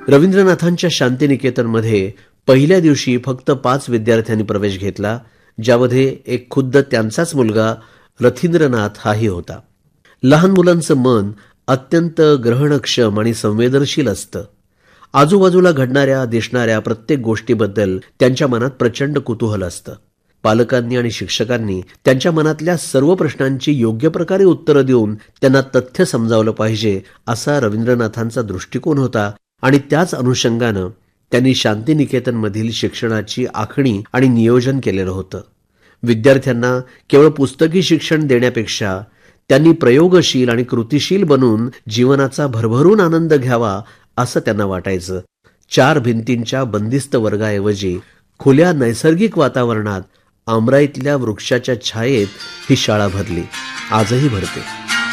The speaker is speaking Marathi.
रवींद्रनाथांच्या शांतिनिकेतनमध्ये पहिल्या दिवशी फक्त 5 विद्यार्थ्यांनी प्रवेश घेतला, ज्यामध्ये एक खुद्द त्यांचाच मुलगा रथींद्रनाथ हाही होता. लहान मुलांचं मन अत्यंत ग्रहणक्षम आणि संवेदनशील असतं. आजूबाजूला घडणाऱ्या दिसणाऱ्या प्रत्येक गोष्टीबद्दल त्यांच्या मनात प्रचंड कुतूहल असतं. पालकांनी आणि शिक्षकांनी त्यांच्या मनातल्या सर्व प्रश्नांची योग्य प्रकारे उत्तरं देऊन त्यांना तथ्य समजावलं पाहिजे, असा रवींद्रनाथांचा दृष्टिकोन होता. आणि त्याच अनुषंगानं त्यांनी शांतिनिकेतनमधील शिक्षणाची आखणी आणि नियोजन केलेलं होतं. विद्यार्थ्यांना केवळ पुस्तकी शिक्षण देण्यापेक्षा त्यांनी प्रयोगशील आणि कृतिशील बनून जीवनाचा भरभरून आनंद घ्यावा असं त्यांना वाटायचं. 4 भिंतींच्या बंदिस्त वर्गाऐवजी खुल्या नैसर्गिक वातावरणात आमराईतल्या वृक्षाच्या छायेत ही शाळा भरली, आजही भरते.